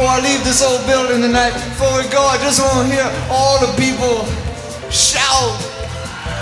before I leave this old building tonight, before we go, I just want to hear all the people shout.